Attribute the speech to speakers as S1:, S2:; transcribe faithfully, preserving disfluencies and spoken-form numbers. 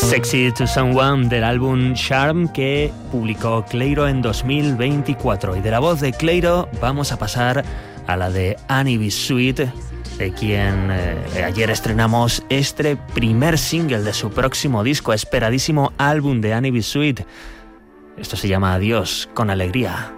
S1: Sexy to Someone del álbum Charm que publicó Cleiro en dos mil veinticuatro. Y de la voz de Cleiro vamos a pasar a la de Annie B. Sweet, de quien eh, ayer estrenamos este primer single de su próximo disco, esperadísimo álbum de Annie B. Sweet. Esto se llama Adiós con alegría.